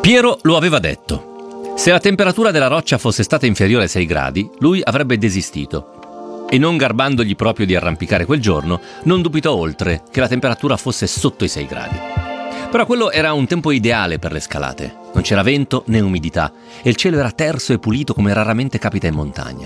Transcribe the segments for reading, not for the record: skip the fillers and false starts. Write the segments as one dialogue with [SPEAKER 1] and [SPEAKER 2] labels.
[SPEAKER 1] Piero lo aveva detto. Se la temperatura della roccia fosse stata inferiore ai 6 gradi, lui avrebbe desistito. E non garbandogli proprio di arrampicare quel giorno, non dubitò oltre che la temperatura fosse sotto i 6 gradi. Però quello era un tempo ideale per le scalate. Non c'era vento né umidità e il cielo era terso e pulito come raramente capita in montagna.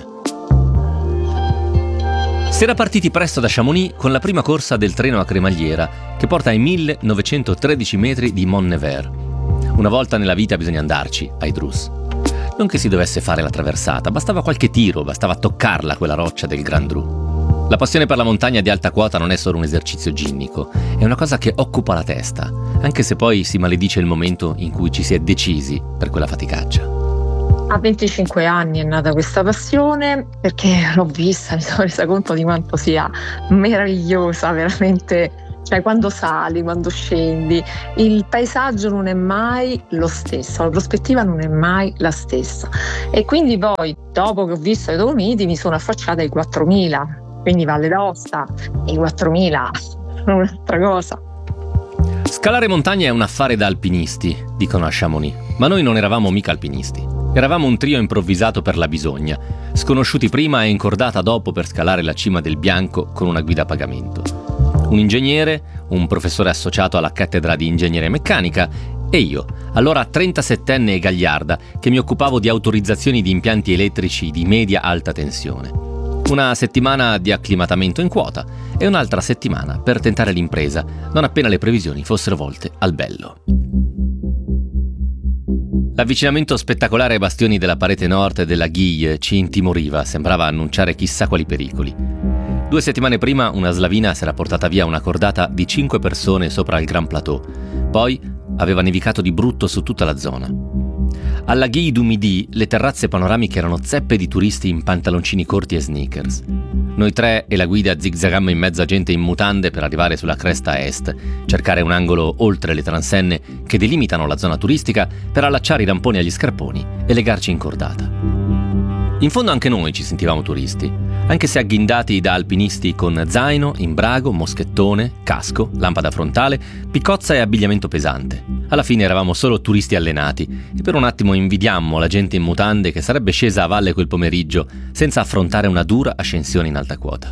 [SPEAKER 1] Si era partiti presto da Chamonix con la prima corsa del treno a cremagliera che porta ai 1913 metri di Mont Nevers. Una volta nella vita bisogna andarci, ai Drus. Non che si dovesse fare la traversata, bastava qualche tiro, bastava toccarla quella roccia del Grand Dru. La passione per la montagna di alta quota non è solo un esercizio ginnico, è una cosa che occupa la testa, anche se poi si maledice il momento in cui ci si è decisi per quella faticaccia.
[SPEAKER 2] A 25 anni è nata questa passione perché l'ho vista, mi sono resa conto di quanto sia meravigliosa, veramente. Cioè quando sali, quando scendi, il paesaggio non è mai lo stesso, la prospettiva non è mai la stessa. E quindi poi, dopo che ho visto i Dolomiti, mi sono affacciata ai 4000, quindi Valle d'Aosta, e i 4000 sono un'altra cosa.
[SPEAKER 1] Scalare montagna è un affare da alpinisti, dicono a Chamonix, ma noi non eravamo mica alpinisti. Eravamo un trio improvvisato per la bisogna, sconosciuti prima e incordata dopo per scalare la cima del Bianco con una guida a pagamento. Un ingegnere, un professore associato alla cattedra di ingegneria meccanica e io, allora 37enne e gagliarda, che mi occupavo di autorizzazioni di impianti elettrici di media-alta tensione. Una settimana di acclimatamento in quota e un'altra settimana per tentare l'impresa, non appena le previsioni fossero volte al bello. L'avvicinamento spettacolare ai bastioni della parete nord della Guille ci intimoriva, sembrava annunciare chissà quali pericoli. 2 settimane prima una slavina si era portata via una cordata di 5 persone sopra il Grand Plateau. Poi aveva nevicato di brutto su tutta la zona. Alla Guille du Midi le terrazze panoramiche erano zeppe di turisti in pantaloncini corti e sneakers. Noi 3 e la guida zigzagammo in mezzo a gente in mutande per arrivare sulla cresta est, cercare un angolo oltre le transenne che delimitano la zona turistica per allacciare i ramponi agli scarponi e legarci in cordata. In fondo anche noi ci sentivamo turisti, anche se agghindati da alpinisti con zaino, imbrago, moschettone, casco, lampada frontale, piccozza e abbigliamento pesante. Alla fine eravamo solo turisti allenati e per un attimo invidiammo la gente in mutande che sarebbe scesa a valle quel pomeriggio senza affrontare una dura ascensione in alta quota.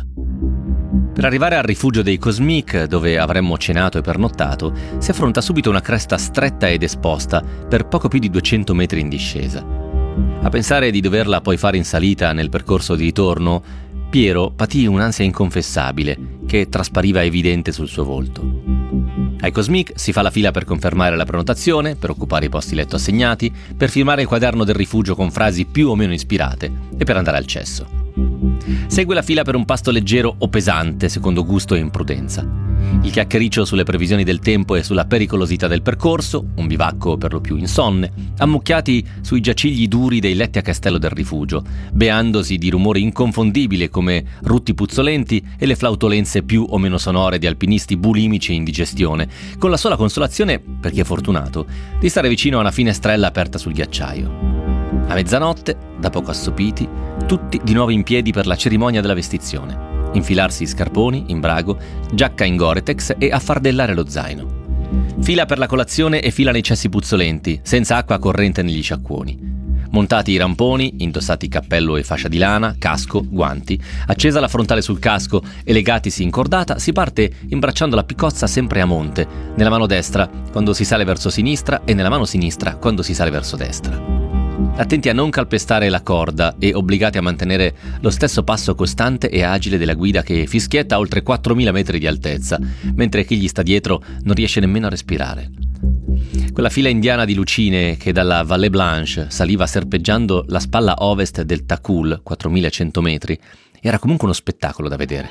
[SPEAKER 1] Per arrivare al rifugio dei Cosmic, dove avremmo cenato e pernottato, si affronta subito una cresta stretta ed esposta per poco più di 200 metri in discesa. A pensare di doverla poi fare in salita nel percorso di ritorno, Piero patì un'ansia inconfessabile che traspariva evidente sul suo volto. Ai Cosmic si fa la fila per confermare la prenotazione, per occupare i posti letto assegnati, per firmare il quaderno del rifugio con frasi più o meno ispirate e per andare al cesso. Segue la fila per un pasto leggero o pesante, secondo gusto e imprudenza. Il chiacchiericcio sulle previsioni del tempo e sulla pericolosità del percorso, un bivacco per lo più insonne, ammucchiati sui giacigli duri dei letti a castello del rifugio, beandosi di rumori inconfondibili come rutti puzzolenti e le flautolenze più o meno sonore di alpinisti bulimici e in digestione, con la sola consolazione, per chi è fortunato, di stare vicino a una finestrella aperta sul ghiacciaio. A mezzanotte, da poco assopiti, tutti di nuovo in piedi per la cerimonia della vestizione. Infilarsi scarponi, imbrago, giacca in Gore-Tex e affardellare lo zaino. Fila per la colazione e fila nei cessi puzzolenti, senza acqua corrente negli sciacquoni. Montati i ramponi, indossati cappello e fascia di lana, casco, guanti, accesa la frontale sul casco e legatisi in cordata, si parte imbracciando la piccozza sempre a monte, nella mano destra quando si sale verso sinistra e nella mano sinistra quando si sale verso destra. Attenti a non calpestare la corda e obbligati a mantenere lo stesso passo costante e agile della guida che fischietta a oltre 4.000 metri di altezza, mentre chi gli sta dietro non riesce nemmeno a respirare. Quella fila indiana di lucine che dalla Vallée Blanche saliva serpeggiando la spalla ovest del Takul, 4.100 metri, era comunque uno spettacolo da vedere.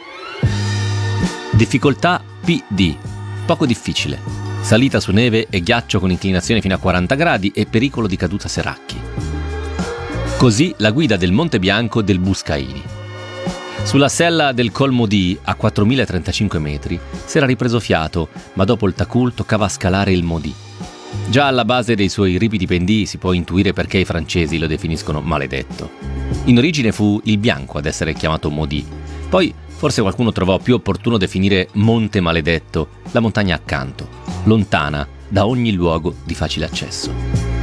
[SPEAKER 1] Difficoltà PD, poco difficile. Salita su neve e ghiaccio con inclinazione fino a 40 gradi e pericolo di caduta seracchi. Così la guida del Monte Bianco del Buscaini. Sulla sella del Col Maudit, a 4.035 metri, si era ripreso fiato, ma dopo il Takul toccava scalare il Maudit. Già alla base dei suoi ripidi pendii si può intuire perché i francesi lo definiscono maledetto. In origine fu il Bianco ad essere chiamato Maudit. Poi forse qualcuno trovò più opportuno definire Monte Maledetto la montagna accanto, lontana da ogni luogo di facile accesso.